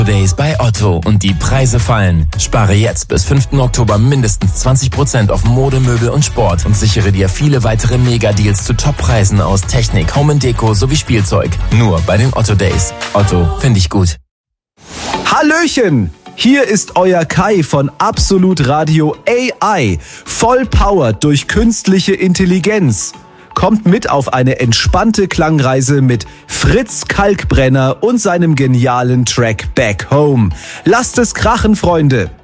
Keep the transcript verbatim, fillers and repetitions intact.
Days bei Otto und die Preise fallen. Spare jetzt bis fünften Oktober mindestens zwanzig Prozent auf Mode, Möbel und Sport und sichere dir viele weitere Mega-Deals zu Top-Preisen aus Technik, Home and Deko sowie Spielzeug. Nur bei den Otto Days. Otto, finde ich gut. Hallöchen! Hier ist euer Kai von Absolut Radio A I, voll powered durch künstliche Intelligenz. Kommt mit auf eine entspannte Klangreise mit Fritz Kalkbrenner und seinem genialen Track Back Home. Lasst es krachen, Freunde!